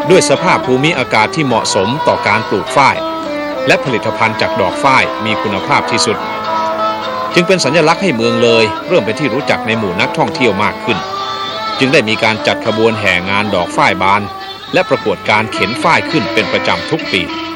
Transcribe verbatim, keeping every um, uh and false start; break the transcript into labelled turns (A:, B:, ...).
A: ด้วยสภาพภูมิอากาศที่เหมาะสมต่อการปลูกฝ้ายและผลิตภัณฑ์จากดอกฝ้ายมีคุณภาพที่สุดจึงเป็นสัญลักษณ์ให้เมืองเลยเริ่มเป็นที่รู้จักในหมู่นักท่องเที่ยวมากขึ้นจึงได้มีการจัดขบวนแห่งานดอกฝ้ายบานและประกวดการเข็นฝ้ายขึ้นเป็นประจำทุกปี